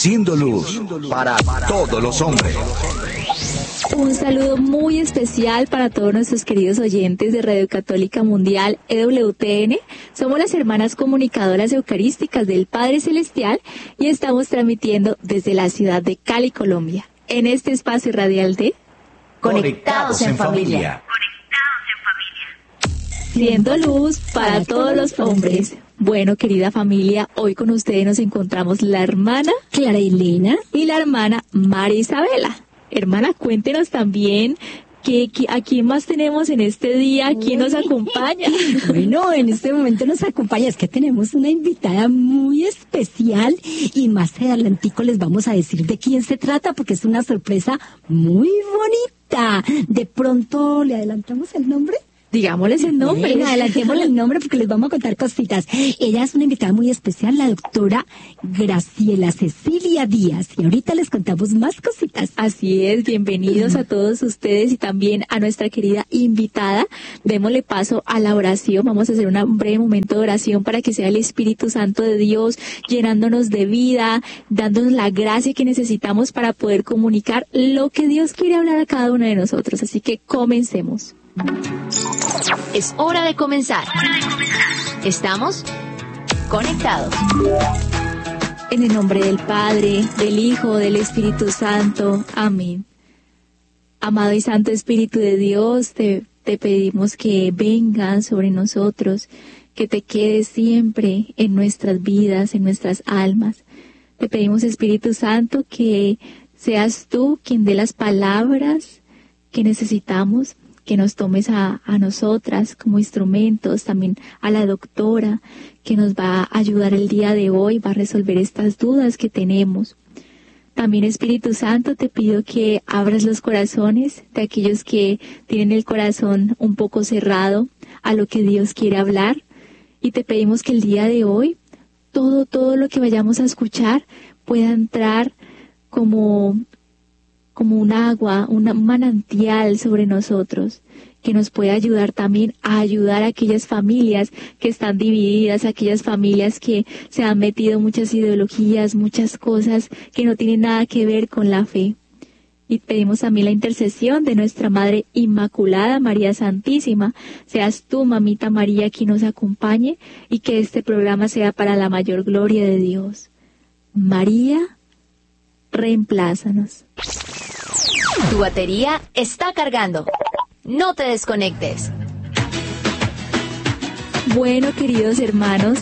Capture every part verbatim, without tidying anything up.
Siendo luz para todos los hombres. Un saludo muy especial para todos nuestros queridos oyentes de Radio Católica Mundial E W T N. Somos las hermanas comunicadoras eucarísticas del Padre Celestial y estamos transmitiendo desde la ciudad de Cali, Colombia, en este espacio radial de Conectados en Familia. Siendo luz para todos los hombres. Bueno, querida familia, hoy con ustedes nos encontramos la hermana Clara Elena y la hermana María Isabela. Hermana, cuéntenos también que, que, a quién más tenemos en este día, quién nos acompaña. Bueno, en este momento nos acompaña, es que tenemos una invitada muy especial y más adelantico les vamos a decir de quién se trata porque es una sorpresa muy bonita. De pronto, ¿le adelantamos el nombre? Digámosles el nombre. Bueno, adelantémosle el nombre porque les vamos a contar cositas. Ella es una invitada muy especial, la doctora Graciela Cecilia Díaz. Y ahorita les contamos más cositas. Así es, bienvenidos a todos ustedes y también a nuestra querida invitada. Démosle paso a la oración. Vamos a hacer un breve momento de oración para que sea el Espíritu Santo de Dios llenándonos de vida, dándonos la gracia que necesitamos para poder comunicar lo que Dios quiere hablar a cada uno de nosotros. Así que comencemos. Es hora de comenzar. Estamos conectados. En el nombre del Padre, del Hijo, del Espíritu Santo. Amén. Amado y Santo Espíritu de Dios, te, te pedimos que vengas sobre nosotros, que te quedes siempre en nuestras vidas, en nuestras almas. Te pedimos, Espíritu Santo, que seas tú quien dé las palabras que necesitamos, que nos tomes a, a nosotras como instrumentos, también a la doctora que nos va a ayudar el día de hoy, va a resolver estas dudas que tenemos. También, Espíritu Santo, te pido que abras los corazones de aquellos que tienen el corazón un poco cerrado a lo que Dios quiere hablar, y te pedimos que el día de hoy todo, todo lo que vayamos a escuchar pueda entrar como como un agua, un manantial sobre nosotros, que nos puede ayudar también a ayudar a aquellas familias que están divididas, a aquellas familias que se han metido muchas ideologías, muchas cosas que no tienen nada que ver con la fe. Y pedimos también la intercesión de nuestra Madre Inmaculada, María Santísima. Seas tú, Mamita María, quien nos acompañe y que este programa sea para la mayor gloria de Dios. María, reemplázanos. Tu batería está cargando. No te desconectes. Bueno, queridos hermanos,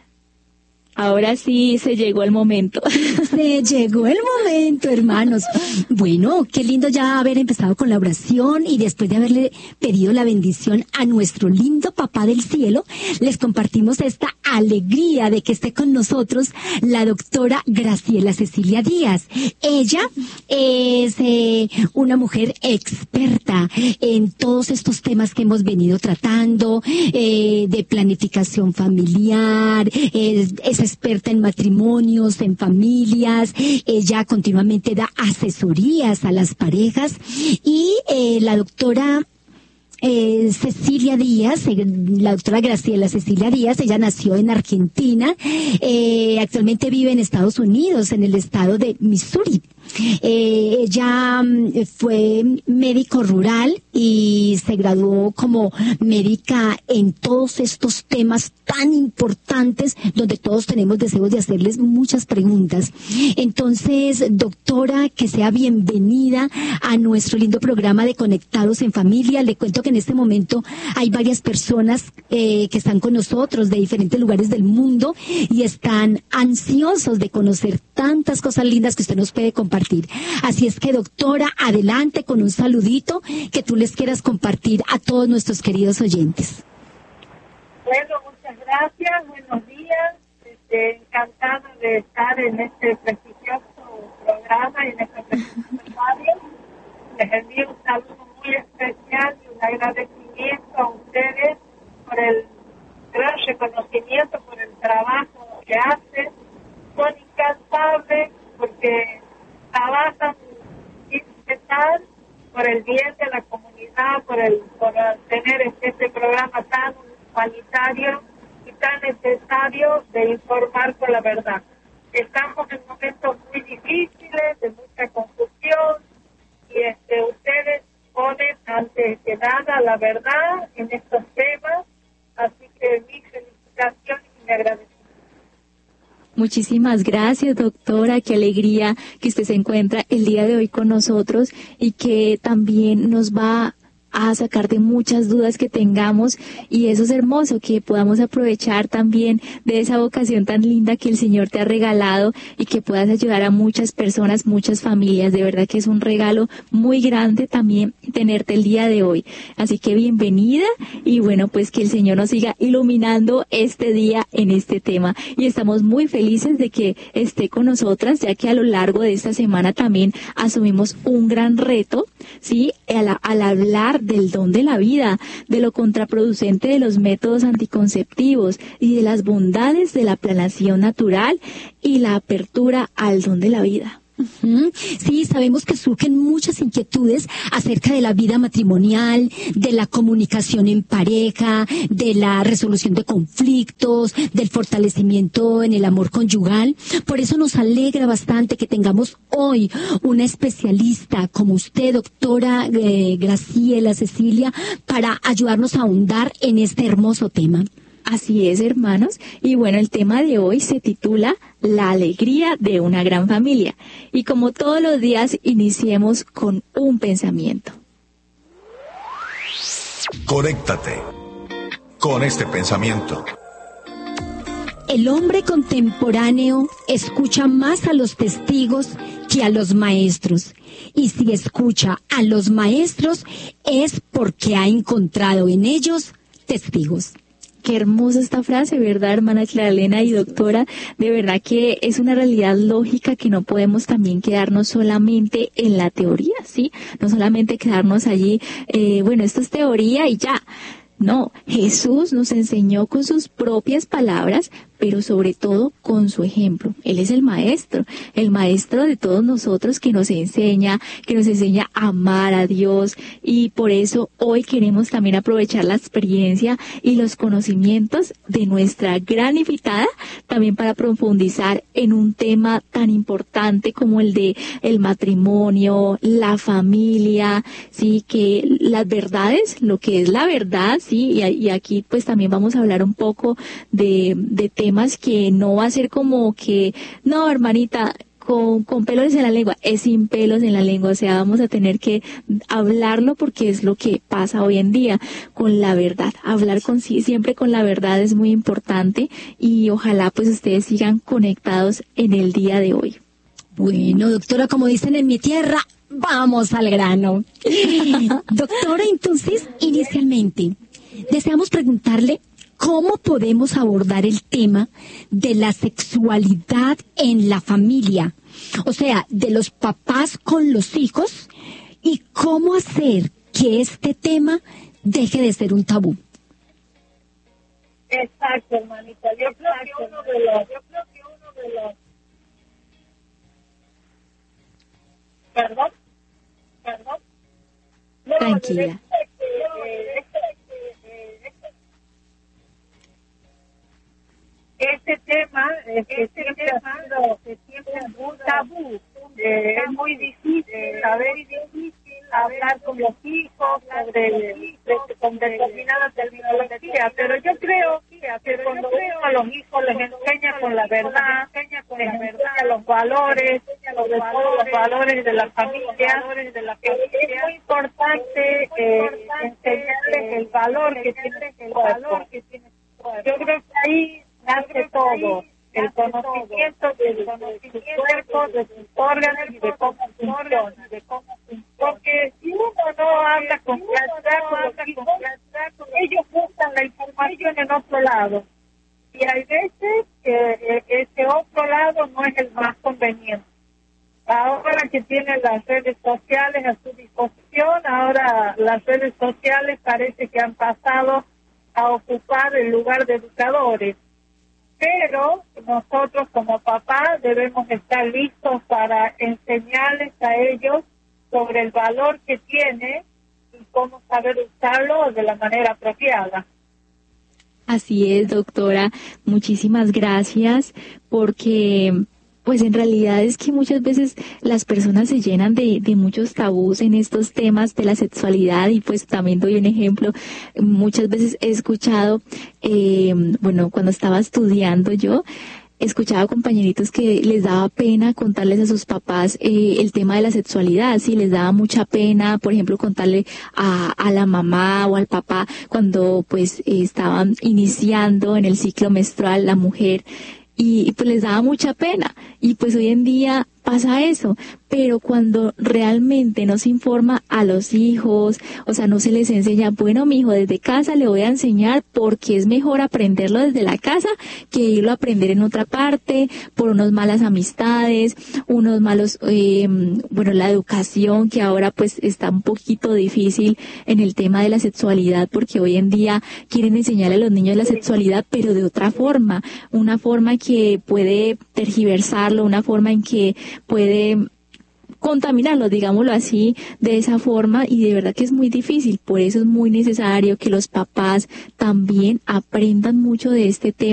ahora sí se llegó el momento. Se llegó el momento, hermanos. Bueno, qué lindo ya haber empezado con la oración y después de haberle pedido la bendición a nuestro lindo Papá del Cielo, les compartimos esta alegría de que esté con nosotros la doctora Graciela Cecilia Díaz. Ella es eh, una mujer experta en todos estos temas que hemos venido tratando, eh, de planificación familiar, es, es experta en matrimonios, en familias. Ella continuamente da asesorías a las parejas y eh, la doctora Eh, Cecilia Díaz, eh, la doctora Graciela Cecilia Díaz, ella nació en Argentina, eh, actualmente vive en Estados Unidos, en el estado de Missouri. Eh, ella mm, fue médico rural y se graduó como médica en todos estos temas tan importantes donde todos tenemos deseos de hacerles muchas preguntas. Entonces, doctora, que sea bienvenida a nuestro lindo programa de Conectados en Familia. Le cuento que en este momento hay varias personas eh, que están con nosotros de diferentes lugares del mundo y están ansiosos de conocer tantas cosas lindas que usted nos puede compartir. Así es que, doctora, adelante con un saludito que tú les quieras compartir a todos nuestros queridos oyentes. Bueno, muchas gracias, buenos días, este, encantada de estar en este prestigioso programa y en este prestigioso radio. Les envío un saludo muy especial y un agradecimiento a ustedes por el gran reconocimiento, por el trabajo que hacen. Son incansables porque trabajan sin cesar por el bien de la comunidad, por el por tener este, este programa tan humanitario y tan necesario de informar con la verdad. estamos en momentos muy difíciles, de mucha confusión, y este, ustedes ponen antes que nada la verdad en estos temas, así que mi felicitación y mi agradecimiento. Muchísimas gracias, doctora. Qué alegría que usted se encuentra el día de hoy con nosotros y que también nos va a sacar de muchas dudas que tengamos, y eso es hermoso, que podamos aprovechar también de esa vocación tan linda que el Señor te ha regalado y que puedas ayudar a muchas personas, muchas familias. De verdad que es un regalo muy grande también tenerte el día de hoy. Así que bienvenida, y bueno, pues que el Señor nos siga iluminando este día en este tema. Y estamos muy felices de que esté con nosotras, ya que a lo largo de esta semana también asumimos un gran reto, ¿sí? Al, al hablar del don de la vida, de lo contraproducente de los métodos anticonceptivos y de las bondades de la planeación natural y la apertura al don de la vida. Uh-huh. Sí, sabemos que surgen muchas inquietudes acerca de la vida matrimonial, de la comunicación en pareja, de la resolución de conflictos, del fortalecimiento en el amor conyugal. Por eso nos alegra bastante que tengamos hoy una especialista como usted, doctora eh, Graciela Cecilia, para ayudarnos a ahondar en este hermoso tema. Así es, hermanos. Y bueno, el tema de hoy se titula La alegría de una gran familia. Y como todos los días, iniciemos con un pensamiento. Conéctate con este pensamiento. El hombre contemporáneo escucha más a los testigos que a los maestros. Y si escucha a los maestros es porque ha encontrado en ellos testigos. Qué hermosa esta frase, ¿verdad, hermana Claralena y doctora? De verdad que es una realidad lógica que no podemos también quedarnos solamente en la teoría, ¿sí? No solamente quedarnos allí, eh, bueno, esto es teoría y ya. No, Jesús nos enseñó con sus propias palabras, pero sobre todo con su ejemplo. Él es el maestro, el maestro de todos nosotros, que nos enseña, que nos enseña a amar a Dios, y por eso hoy queremos también aprovechar la experiencia y los conocimientos de nuestra gran invitada, también para profundizar en un tema tan importante como el de el matrimonio, la familia, sí, que las verdades, lo que es la verdad, sí, y, y aquí pues también vamos a hablar un poco de, de temas temas que no va a ser como que, no, hermanita, con, con pelos en la lengua, es sin pelos en la lengua, o sea, vamos a tener que hablarlo porque es lo que pasa hoy en día, con la verdad. Hablar con sí, siempre con la verdad es muy importante, y ojalá pues ustedes sigan conectados en el día de hoy. Bueno, doctora, como dicen en mi tierra, vamos al grano. Doctora, entonces, inicialmente, deseamos preguntarle ¿cómo podemos abordar el tema de la sexualidad en la familia? O sea, de los papás con los hijos, y cómo hacer que este tema deje de ser un tabú. Exacto, hermanita. Yo creo que uno de los, yo creo que uno de los, perdón, perdón. No, tranquila. Este tema, este siempre ha sido, siempre es un tabú, eh, es muy difícil, saber y difícil hablar con los hijos sobre, con determinada terminología, pero yo creo que cuando uno a los hijos les enseña con la verdad, les enseña los valores, sobre todo los valores de la familia, es muy importante eh, enseñarles el valor que tiene el cuerpo. Yo creo que ahí hace todo, el conocimiento de su cuerpo, de sus órganos y de cómo funciona. Porque si uno no habla con claridad con los hijos, ellos buscan la información en otro lado. Y hay veces que ese otro lado no es el más conveniente. Ahora que tienen las redes sociales a su disposición, ahora las redes sociales parece que han pasado a ocupar el lugar de educadores. Pero nosotros como papás debemos estar listos para enseñarles a ellos sobre el valor que tiene y cómo saber usarlo de la manera apropiada. Así es, doctora. Muchísimas gracias, porque Pues en realidad es que muchas veces las personas se llenan de, de muchos tabús en estos temas de la sexualidad, y pues también doy un ejemplo. Muchas veces he escuchado, eh, bueno, cuando estaba estudiando yo, escuchaba compañeritos que les daba pena contarles a sus papás eh, el tema de la sexualidad, sí, les daba mucha pena, por ejemplo, contarle a, a la mamá o al papá cuando pues eh, estaban iniciando en el ciclo menstrual la mujer, y, y pues les daba mucha pena, y pues hoy en día pasa eso, pero cuando realmente no se informa a los hijos, o sea, no se les enseña, bueno, mi hijo, desde casa le voy a enseñar porque es mejor aprenderlo desde la casa que irlo a aprender en otra parte, por unas malas amistades, unos malos, eh, bueno, la educación que ahora pues está un poquito difícil en el tema de la sexualidad, porque hoy en día quieren enseñarle a los niños la sexualidad, pero de otra forma, una forma que puede tergiversarlo, una forma en que puede contaminarlos, digámoslo así, de esa forma, y de verdad que es muy difícil. Por eso es muy necesario que los papás también aprendan mucho de este tema.